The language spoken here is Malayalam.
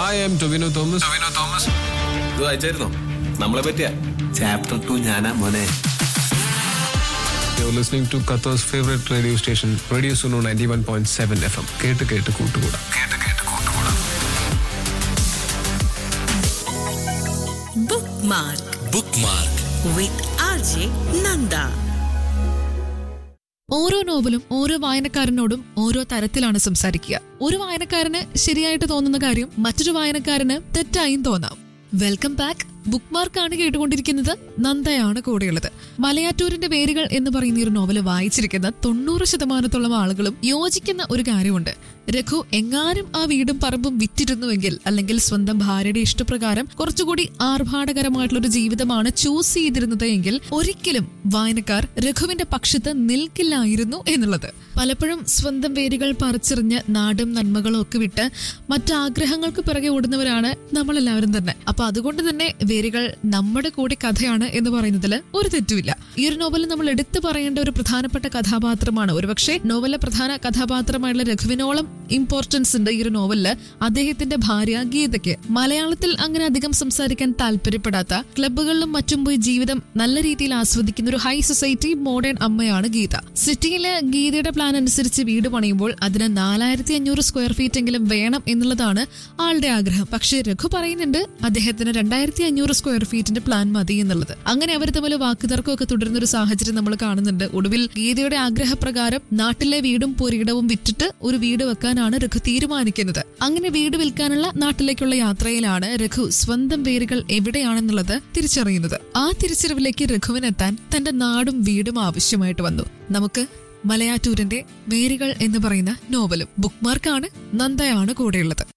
Hi, I M Tovino Thomas. ഇത് വായിച്ചായിരുന്നോ? നമ്മളെ പറ്റിയ ചാപ്റ്റർ 2 ഞാനാ മോനെ. You're listening to Qatar's favorite radio station, Radio Suno 91.7 FM. കേട്ട് കൂട്ടുകൂടാ. Bookmark with RJ Nanda. ഓരോ നോവലും ഓരോ വായനക്കാരനോടും ഓരോ തരത്തിലാണ് സംസാരിക്കുക. ഒരു വായനക്കാരന് ശരിയായിട്ട് തോന്നുന്ന കാര്യം മറ്റൊരു വായനക്കാരന് തെറ്റായും തോന്നാം. Welcome back. ബുക്ക്മാർക്കാണ് കേട്ടുകൊണ്ടിരിക്കുന്നത്. നന്ദയാണ് കൂടെയുള്ളത്. മലയാറ്റൂരിന്റെ വേരുകൾ എന്ന് പറയുന്ന ഒരു നോവല് വായിച്ചിരിക്കുന്ന 90% ആളുകളും യോജിക്കുന്ന ഒരു കാര്യമുണ്ട്. രഘു എങ്ങാനും ആ വീടും പറമ്പും വിറ്റിരുന്നുവെങ്കിൽ, അല്ലെങ്കിൽ സ്വന്തം ഭാര്യയുടെ ഇഷ്ടപ്രകാരം കുറച്ചുകൂടി ആർഭാടകരമായിട്ടുള്ള ഒരു ജീവിതമാണ് ചൂസ് ചെയ്തിരുന്നത് എങ്കിൽ ഒരിക്കലും വായനക്കാർ രഘുവിന്റെ പക്ഷത്ത് നിൽക്കില്ലായിരുന്നു എന്നുള്ളത്. പലപ്പോഴും സ്വന്തം വേരുകൾ പറിച്ചെറിഞ്ഞ് നാടും നന്മകളും ഒക്കെ വിട്ട് മറ്റാഗ്രഹങ്ങൾക്ക് പിറകെ ഓടുന്നവരാണ് നമ്മളെല്ലാവരും തന്നെ. അപ്പൊ അതുകൊണ്ട് തന്നെ വേരുകൾ നമ്മുടെ കൂടെ കഥയാണ് എന്ന് പറയുന്നതിൽ ഒരു തെറ്റുമില്ല. ഈ ഒരു നോവലിൽ നമ്മൾ എടുത്തു പറയേണ്ട ഒരു പ്രധാനപ്പെട്ട കഥാപാത്രമാണ്, ഒരുപക്ഷെ നോവലിലെ പ്രധാന കഥാപാത്രമായിട്ടുള്ള രഘുവിനോളം ഇമ്പോർട്ടൻസ് ഉണ്ട് ഈ ഒരു നോവലില് അദ്ദേഹത്തിന്റെ ഭാര്യ ഗീതയ്ക്ക്. മലയാളത്തിൽ അങ്ങനെ അധികം സംസാരിക്കാൻ താല്പര്യപ്പെടാത്ത, ക്ലബ്ബുകളിലും മറ്റും പോയി ജീവിതം നല്ല രീതിയിൽ ആസ്വദിക്കുന്ന ഒരു ഹൈ സൊസൈറ്റി മോഡേൺ അമ്മയാണ് ഗീത. സിറ്റിയിലെ ഗീതയുടെ പ്ലാൻ അനുസരിച്ച് വീട് പണിയുമ്പോൾ അതിന് 4500 സ്ക്വയർ ഫീറ്റ് എങ്കിലും വേണം എന്നുള്ളതാണ് ആളുടെ ആഗ്രഹം. പക്ഷേ രഘു പറയുന്നുണ്ട് അദ്ദേഹത്തിന് 2500 സ്ക്വയർ ഫീറ്റിന്റെ പ്ലാൻ മതി എന്നുള്ളത്. അങ്ങനെ അവർ തമ്മിൽ വാക്കുതർക്കമൊക്കെ തുടരുന്ന ഒരു സാഹചര്യം നമ്മൾ കാണുന്നുണ്ട്. ഒടുവിൽ ഗീതയുടെ ആഗ്രഹപ്രകാരം നാട്ടിലെ വീടും പുരയിടവും വിറ്റിട്ട് ഒരു വീട് വെക്കാനാണ് രഘു തീരുമാനിക്കുന്നത്. അങ്ങനെ വീട് വിൽക്കാനുള്ള നാട്ടിലേക്കുള്ള യാത്രയിലാണ് രഘു സ്വന്തം വേരുകൾ എവിടെയാണെന്നുള്ളത് തിരിച്ചറിയുന്നത്. ആ തിരിച്ചറിവിലേക്ക് രഘുവിനെത്താൻ തന്റെ നാടും വീടും ആവശ്യമായിട്ട് വന്നു. നമുക്ക് മലയാറ്റൂരിന്റെ വേരുകൾ എന്ന് പറയുന്ന നോവലും. ബുക്ക്മാർക്കാണ്. നന്ദയാണ് കൂടെയുള്ളത്.